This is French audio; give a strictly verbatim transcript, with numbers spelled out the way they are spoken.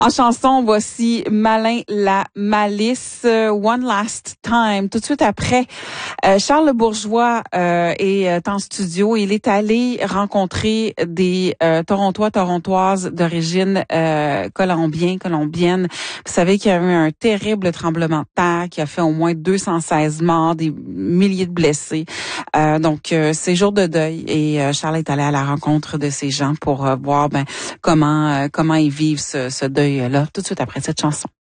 En chanson, voici Malin la Malice, euh, One Last Time. Tout de suite après, euh, Charles Bourgeois euh, est en studio. Il est allé rencontrer des euh, Torontois, Torontoises d'origine euh, colombien, colombienne. Vous savez qu'il y a eu un terrible tremblement de terre qui a fait au moins deux cent seize morts, des milliers de blessés. Euh, donc, euh, c'est jour de deuil et euh, Charles est allé à la rencontre de ces gens pour euh, voir ben, comment euh, comment ils vivent ce, ce deuil là tout de suite après cette chanson.